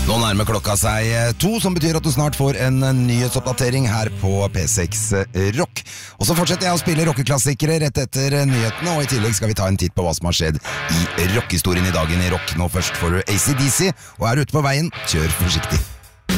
Nå nærmer klokka seg 2, som betyr at du snart får en nyhetsoppdatering her på P6 Rock. Og så fortsetter jeg å spille rockeklassikere rett etter nyhetene, og i tillegg skal vi ta en titt på hva som har skjedd i rockhistorien i dagen i rock. Nå først får du AC/DC, og er ute på veien, kjør forsiktig.